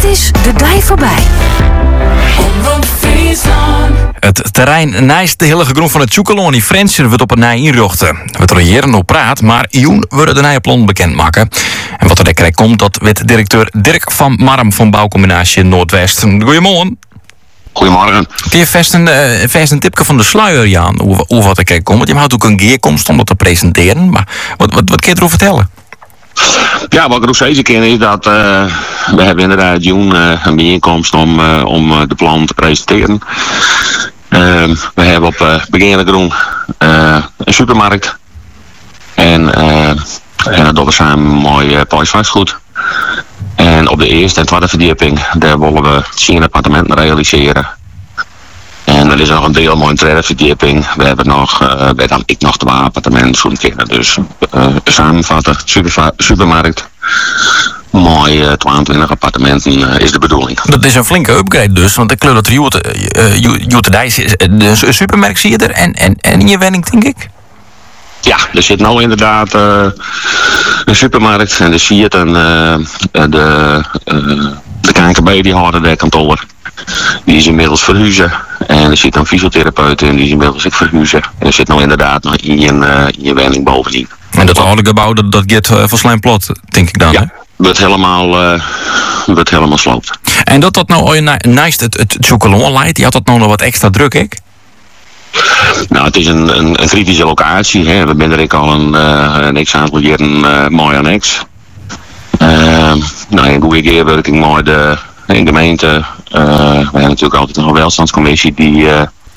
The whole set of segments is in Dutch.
is de dij voorbij. Het terrein naast de hele groen van het Tjoekelon in Frensje wordt op een nij inrichten. We trajeren op praat, maar Joen willen de nieuwe plan bekendmaken. En wat er krijgt komt, dat weet directeur Dirk van Marm van Bouwcombinatie Noordwest. Goedemorgen. Goedemorgen. Kun je vast een tipje van de sluier, Jan, hoe wat er krijgt komt? Want je houdt ook een geerkomst om dat te presenteren, maar wat kun je erover vertellen? Ja, wat ik nog steeds ken is dat we hebben inderdaad Joen een bijeenkomst om de plan te presenteren. We hebben op Begin Groen een supermarkt. En dat doen we samen een mooi vastgoed. En op de eerste en tweede verdieping, daar willen we 10 appartementen realiseren. En er is nog een deel mooi tweede verdieping. We hebben nog, ik nog 2 appartementen zo'n keer. Dus samenvatten, supermarkt. Mooi 22 appartementen is de bedoeling. Dat is een flinke upgrade dus, want ik geloof dat de supermarkt zie je er en in je wenning, denk ik? Ja, er zit nou inderdaad een supermarkt en de Fiat en de KNKB die houden de kantoor. Die is inmiddels verhuizen. En er zit een fysiotherapeut in, die is inmiddels ook verhuizen. En er zit nou inderdaad nog in je wenning bovendien. En dat oude gebouw, dat gaat van slijm plot, denk ik dan, ja, hè? wordt helemaal sloopt. En dat nou naast het Tjoekelon leidt, die had dat nou nog wat extra druk, ik? Nou, het is een kritische locatie. Hè. We zijn er al een x-aantal jaren mooi aan x. In goede keerwerking mooi de gemeente. We hebben natuurlijk altijd nog een welstandscommissie die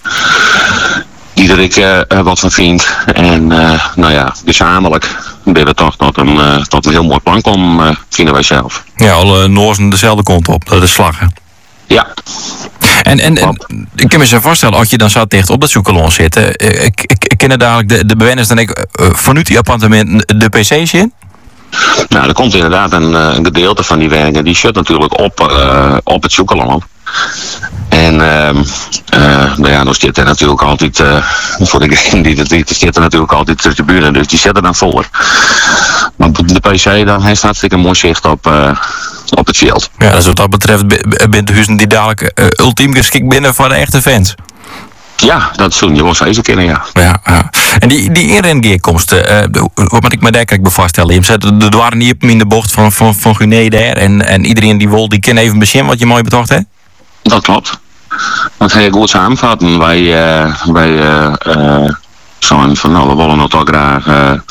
er wat van vindt. En gezamenlijk willen we toch tot een heel mooi plan komen, vinden wij zelf. Ja, alle Noorzen dezelfde kant op, dat is slagen. Ja. En ik kan me zo voorstellen, als je dan zo dicht op dat Tjoekelon zit, ik ken het dadelijk de bewoners dan ik vanuit die appartement de PC's in? Nou, er komt inderdaad een gedeelte van die werken, die zit natuurlijk op het Tjoekelon. En dan zit er natuurlijk altijd, voor degene die dat ziet, zit er natuurlijk altijd de tribune, dus die zitten dan voor. Maar de PC dan heeft hartstikke mooi zicht op het veld. Ja, dus wat dat betreft bent de huizen die dadelijk ultiem geschikt binnen voor de echte fans. Ja, dat is je was eens kennen, ja. Ja. En die inrengeerkomsten, wat moet ik me daar kijk voorstellen? Je zet de dwaren niet op in de bocht van Guinea daar en iedereen die wil, die kan even beginnen wat je mooi betocht, hè? Dat klopt. Dat ga je goed samenvatten. Wij zijn van, we willen het ook graag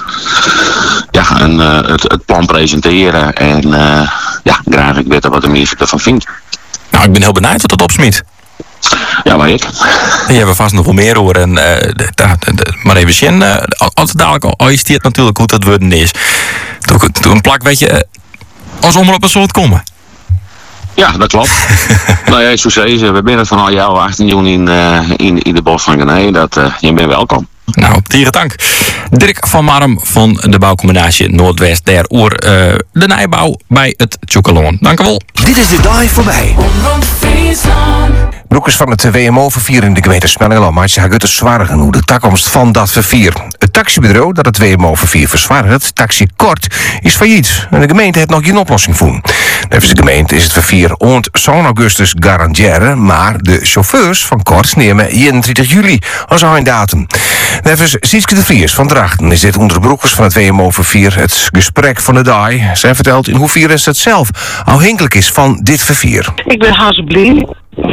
het plan presenteren en graag ik weet wat de minister ervan vindt. Nou, ik ben heel benieuwd wat dat opsmiet. Ja, maar ik. Die hebben vast nog wel meer hoor. En, maar even zien, als het dadelijk al is het natuurlijk hoe dat worden is. Toen een plak, weet je, als om er op een soort komen. Ja, dat klopt. Nou ja, zoals ze, we zijn van al jou 18 juni in de bos van Guinea. Je bent welkom. Nou, dieren dank. Dirk van Marm van de Bouwcombinatie Noordwest der oer de nijbouw bij het Tjoekelon. Dank u wel. Dit is de Dive voorbij. Broekers van het WMO-vervier in de gemeente Smellingeland maatje haar het zwaar hoe de toekomst van dat vervier. Het taxibureau dat het WMO-vervier verzwaart, Taxi Kort, is failliet. En de gemeente heeft nog geen oplossing voor. Nevens de gemeente is het vervier ont zo'n augustus garanderen, maar de chauffeurs van Kort nemen 31 juli als einddatum. Nevens Sietske de Vries van Drachten is dit onder de broekers van het WMO-vervier het gesprek van de dag. Zij vertelt in hoeverre het zelf afhankelijk is van dit vervier. Ik ben Hazeblien.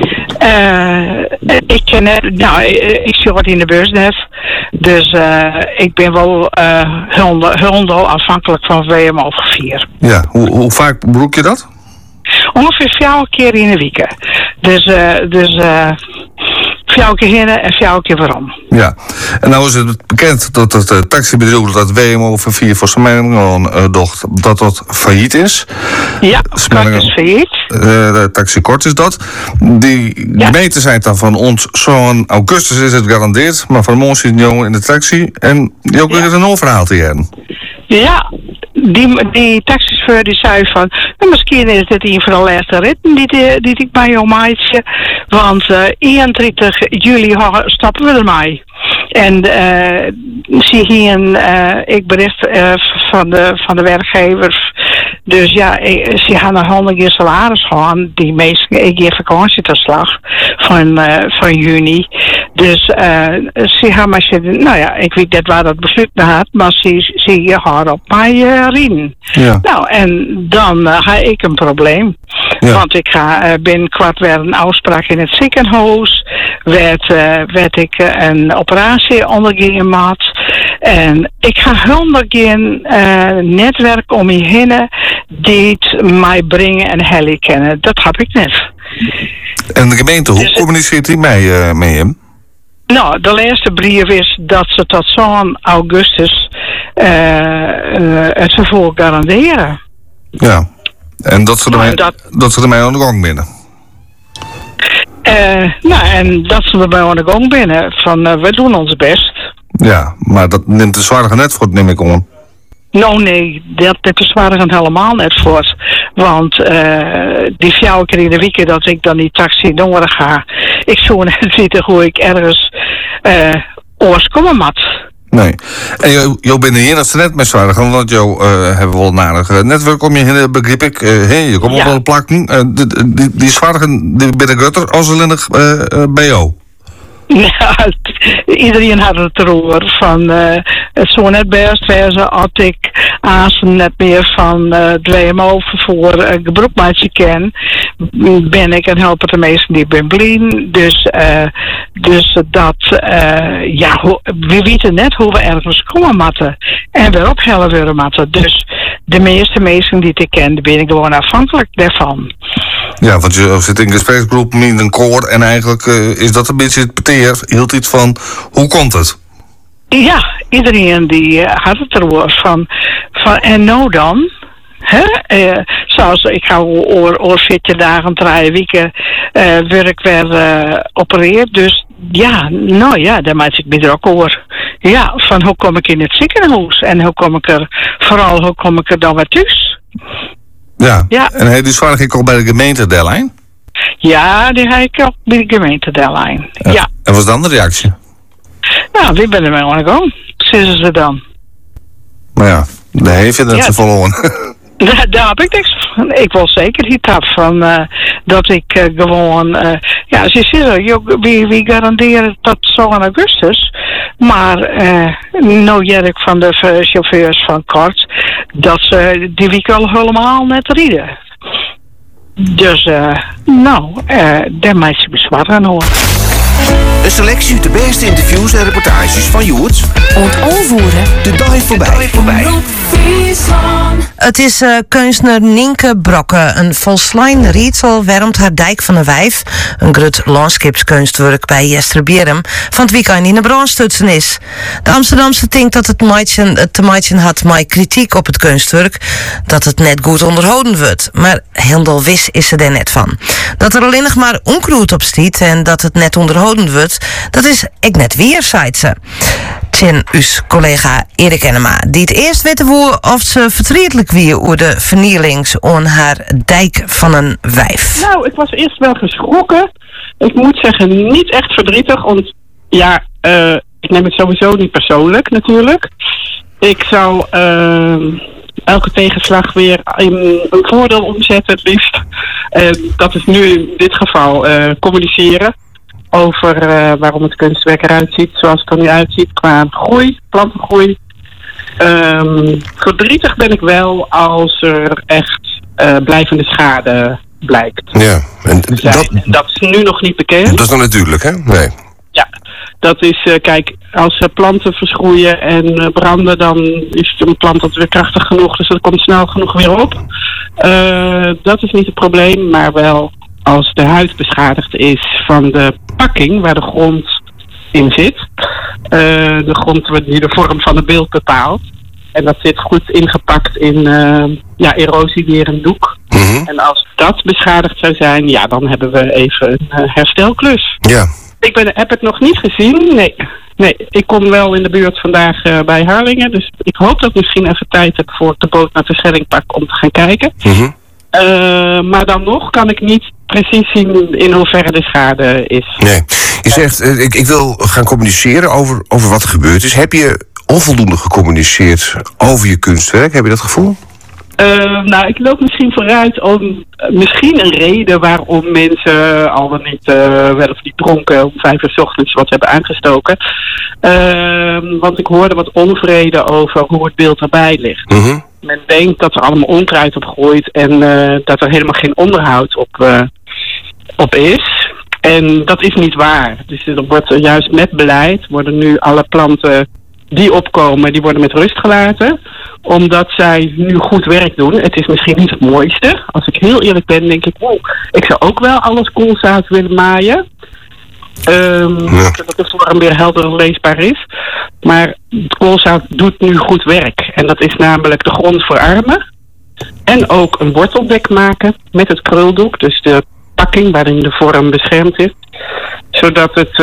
Ik zit in de beursnef. Dus ik ben wel heel afhankelijk van WMO-vervier. Ja, hoe vaak broek je dat? Ongeveer 4 keer in de week. Dus 4 keer heen en 4 keer waarom. Ja, en nou is het bekend dat het taxibedrijf dat WMO-vervier voor Smellingeland docht, dat failliet is. Ja, Kort is failliet. De Taxi Kort is dat. Die gemeenten zijn dan van ons zo'n augustus is het garandeerd, maar van ons is het jongen in de taxi en die ook weer een overhaal te hebben. Ja, die taxichauffeur die zei van, misschien is dit een van de laatste ritten die ik bij jou maatje, want 31 juli stappen we ermee. En zie hier ik bericht van de werkgever. Dus ja, ze gaan naar 100 keer salaris gaan. Die meesten, ik geef vakantieverslag van juni. Dus ze gaan maar zitten. Nou ja, ik weet niet waar dat besluit naar had, maar ze gaan op mij rieden. Ja. Nou, en dan ga ik een probleem. Ja. Want ik ga binnenkort weer een afspraak in het ziekenhuis. Werd ik een operatie ondergaan maat. En ik ga 100 keer netwerk om je heen die het mij brengen en heli kennen. Dat heb ik net. En de gemeente, hoe communiceert die met hem? Nou, de laatste brief is dat ze tot zo'n augustus het vervoer garanderen. Ja. En dat ze ermee aan de gang binnen. Nou, en dat ze ermee aan de gang binnen. Van, we doen ons best. Ja, maar dat neemt de zwaarige net voor, neem ik om. Nou nee, dat verzwaren helemaal net voor. Want die 4 keer in de week dat ik dan die taxi nodig ga. Ik zou net weten hoe ik ergens oorskomen moet. Nee. En jou bent hier dat ze net met zwaarige, want jou hebben wel een aardig netwerk om je heen, begreep ik. Je komt op wel plakken. Die zwaarige, die binnen gutter, als alleen bij jou. Ja, iedereen had het erover van het zou net best wezen had ik als net meer van het WMO voor gebroekmaatje ken, ben ik en helpen de meesten die ben blind. Dus dat ja, we weten net hoe we ergens komen moeten en weer ophelpen willen moeten. Dus de meeste mensen die ik ken, ben ik gewoon afhankelijk daarvan. Ja, want je zit in een gespreksgroep in een koor en eigenlijk is dat een beetje het peteer. Hield iets van, hoe komt het? Ja, iedereen die had het erover van en nou dan? Zoals ik ga oor 14 dagen, 3 weken werk weer opereerd. Dus ja, nou ja, daar maak ik me er ook over. Ja, van hoe kom ik in het ziekenhuis en hoe kom ik er dan weer thuis? Ja. En hij dus vaak ik al bij de gemeente Delijn? Ja, die heb ik ook bij de gemeente Delijn. Ja. En wat was dan de reactie? Nou, wie ben er mee aan de gang? Zeggen ze dan. Maar ja, daar heeft je dat ze verloren. Daar heb ik niks van. Ik wil zeker niet af van dat ik gewoon... ja, ze zeggen, wie garanderen tot zo'n augustus. Maar nou jij ik van de chauffeurs van Kort dat ze die week al helemaal net rieden. Dus, daar maak je bezwaar aan hoor. Een selectie uit de beste interviews en reportages van Joert. Ontovervoeren. De dag voorbij. Het is kunstner Nienke Brokke. Een volslijn rietsel wermt haar Dijk van de Wijf. Een grut landschapskunstwerk bij Jesterberum van het weekend in de brandstutsen is. De Amsterdamse denkt dat het te maken had met kritiek op het kunstwerk. Dat het net goed onderhouden wordt. Maar heel wis is ze er net van. Dat er alleen nog maar onkruid op stiet en dat het net onderhouden wordt, dat is ik net weer, zei ze. Tjen, uw collega Erik Enema, die het eerst weten woe of ze verdrietelijk weer over de vernielings aan haar Dijk van een Wijf. Nou, ik was eerst wel geschrokken. Ik moet zeggen, niet echt verdrietig, want ja, ik neem het sowieso niet persoonlijk natuurlijk. Ik zou elke tegenslag weer in een voordeel omzetten het liefst. Dat is nu in dit geval communiceren over waarom het kunstwerk eruit ziet zoals het er nu uitziet qua groei, plantengroei. Verdrietig ben ik wel als er echt blijvende schade blijkt. Ja, en dat is nu nog niet bekend. Dat is nog natuurlijk, hè? Nee. Ja, dat is, kijk, als planten verschroeien en branden, dan is een plant dat weer krachtig genoeg, dus dat komt snel genoeg weer op. Dat is niet het probleem, maar wel als de huid beschadigd is van de pakking waar de grond in zit. De grond die de vorm van het beeld bepaalt. En dat zit goed ingepakt in erosiewerend doek. Mm-hmm. En als dat beschadigd zou zijn, ja, dan hebben we even een herstelklus. Ja. Ik heb het nog niet gezien, nee. Ik kom wel in de buurt vandaag bij Harlingen. Dus ik hoop dat ik misschien even tijd heb voor ik de boot naar de Schelling pak om te gaan kijken. Mm-hmm. Maar dan nog kan ik niet precies zien in hoeverre de schade is. Nee. Je zegt, ik wil gaan communiceren over wat er gebeurd is. Heb je onvoldoende gecommuniceerd over je kunstwerk? Heb je dat gevoel? Nou, ik loop misschien vooruit om misschien een reden waarom mensen al dan niet wel of niet dronken om 5 uur 's ochtends wat hebben aangestoken. Want ik hoorde wat onvrede over hoe het beeld erbij ligt. Mm-hmm. Men denkt dat er allemaal onkruid op groeit en dat er helemaal geen onderhoud op is. En dat is niet waar. Dus er wordt juist met beleid worden nu alle planten die opkomen, die worden met rust gelaten. Omdat zij nu goed werk doen. Het is misschien niet het mooiste. Als ik heel eerlijk ben, denk ik, ik zou ook wel alles koolzaad willen maaien. Dat het voor weer helder leesbaar is. Maar het koolzaad doet nu goed werk. En dat is namelijk de grond verarmen. En ook een worteldek maken met het kruldoek. Dus de pakking waarin de vorm beschermd is. Zodat het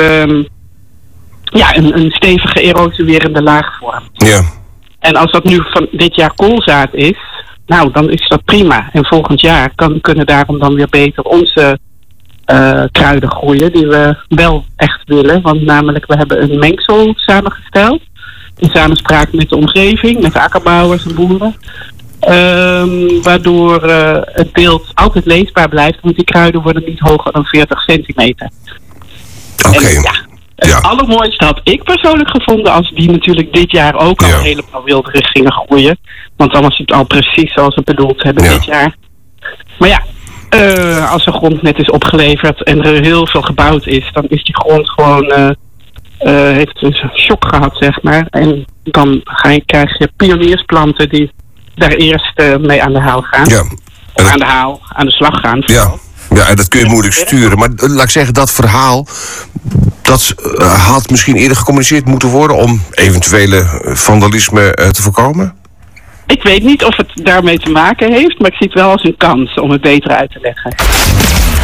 een stevige erosionerende laag vormt. Ja. En als dat nu van dit jaar koolzaad is, nou, dan is dat prima. En volgend jaar kunnen daarom dan weer beter onze kruiden groeien die we wel echt willen. Want namelijk, we hebben een mengsel samengesteld. In samenspraak met de omgeving, met de akkerbouwers en boeren. Waardoor het beeld altijd leesbaar blijft, want die kruiden worden niet hoger dan 40 centimeter. Oké. Het allermooiste had ik persoonlijk gevonden als die natuurlijk dit jaar ook al helemaal wilderig gingen groeien. Want dan was het al precies zoals we bedoeld hebben dit jaar. Maar ja, als de grond net is opgeleverd en er heel veel gebouwd is, dan is die grond gewoon, heeft een shock gehad, zeg maar. En dan krijg je pioniersplanten die daar eerst mee aan de haal gaan. Ja. Of aan de slag gaan. Ja. Ja, en dat kun je moeilijk sturen. Maar laat ik zeggen, dat verhaal, dat had misschien eerder gecommuniceerd moeten worden om eventuele vandalisme te voorkomen? Ik weet niet of het daarmee te maken heeft, maar ik zie het wel als een kans om het beter uit te leggen.